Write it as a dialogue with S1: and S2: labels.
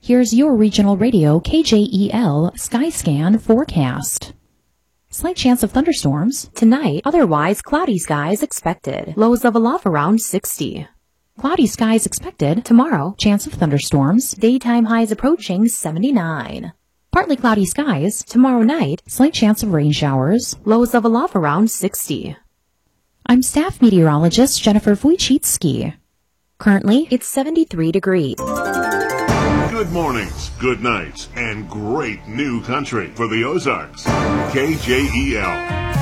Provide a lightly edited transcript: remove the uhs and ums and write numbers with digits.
S1: Here's your regional radio KJEL Skyscan forecast. Slight chance of thunderstorms. Tonight, otherwise cloudy skies expected. Lows level off around 60. Cloudy skies expected. Tomorrow, chance of thunderstorms. Daytime highs approaching 79. Partly cloudy skies. Tomorrow night, slight chance of rain showers. Lows level off around 60. I'm staff meteorologist Jennifer Wojcicki. Currently, it's 73 degrees.
S2: Good mornings, good nights, and great new country for the Ozarks. KJEL.